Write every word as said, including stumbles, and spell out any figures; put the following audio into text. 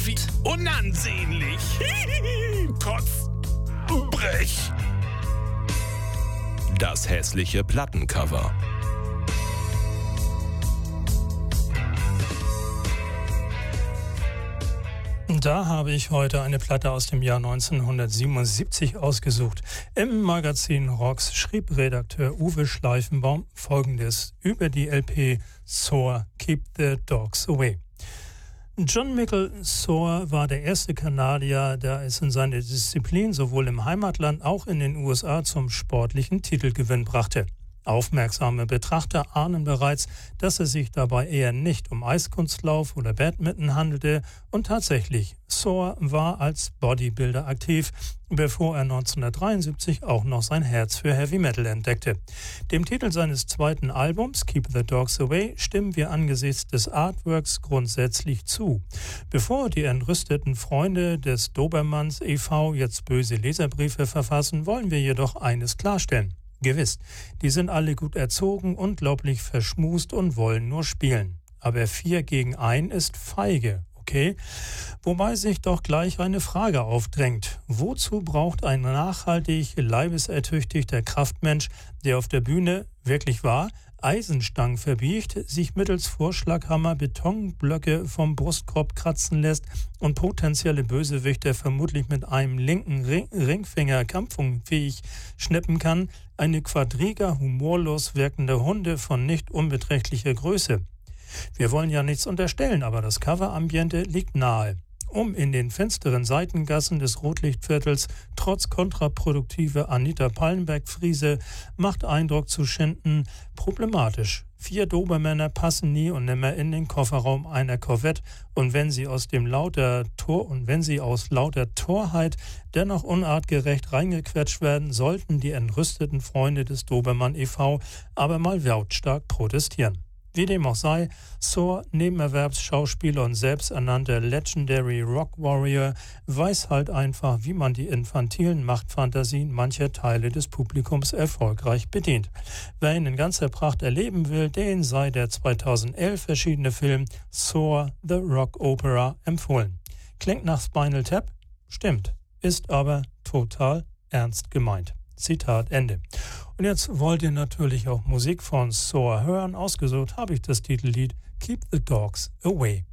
Wie unansehnlich. Kotz. Brech. Das hässliche Plattencover. Da habe ich heute eine Platte aus dem Jahr neunzehnhundertsiebenundsiebzig ausgesucht. Im Magazin Rocks schrieb Redakteur Uwe Schleifenbaum Folgendes über die L P Soar, Keep the Dogs Away. John Michael Soar war der erste Kanadier, der es in seiner Disziplin sowohl im Heimatland auch in den U S A zum sportlichen Titelgewinn brachte. Aufmerksame Betrachter ahnen bereits, dass es sich dabei eher nicht um Eiskunstlauf oder Badminton handelte und tatsächlich, Soar war als Bodybuilder aktiv, bevor er neunzehnhundertdreiundsiebzig auch noch sein Herz für Heavy Metal entdeckte. Dem Titel seines zweiten Albums, Keep the Dogs Away, stimmen wir angesichts des Artworks grundsätzlich zu. Bevor die entrüsteten Freunde des Dobermanns e V jetzt böse Leserbriefe verfassen, wollen wir jedoch eines klarstellen. Gewiss, die sind alle gut erzogen, unglaublich verschmust und wollen nur spielen. Aber vier gegen ein ist feige, okay? Wobei sich doch gleich eine Frage aufdrängt. Wozu braucht ein nachhaltig leibesertüchtigter Kraftmensch, der auf der Bühne wirklich wahr Eisenstangen verbiegt, sich mittels Vorschlaghammer Betonblöcke vom Brustkorb kratzen lässt und potenzielle Bösewichter vermutlich mit einem linken Ring- Ringfinger kampfunfähig schnippen kann, eine Quadriga humorlos wirkende Hunde von nicht unbeträchtlicher Größe. Wir wollen ja nichts unterstellen, aber das Coverambiente liegt nahe. Um in den finsteren Seitengassen des Rotlichtviertels trotz kontraproduktiver Anita Pallenberg-Friese macht Eindruck zu schinden problematisch. Vier Dobermänner passen nie und nimmer in den Kofferraum einer Corvette und wenn sie aus dem lauter Tor und wenn sie aus lauter Torheit dennoch unartgerecht reingequetscht werden, sollten die entrüsteten Freunde des Dobermann e V aber mal lautstark protestieren. Wie dem auch sei, Soar, Nebenerwerbsschauspieler und selbsternannter Legendary Rock Warrior, weiß halt einfach, wie man die infantilen Machtfantasien mancher Teile des Publikums erfolgreich bedient. Wer ihn in ganzer Pracht erleben will, den sei der zweitausendelf erschienene Film Soar, The Rock Opera empfohlen. Klingt nach Spinal Tap? Stimmt, ist aber total ernst gemeint. Zitat Ende. Und jetzt wollt ihr natürlich auch Musik von Soar hören. Ausgesucht habe ich das Titellied Keep the Dogs Away.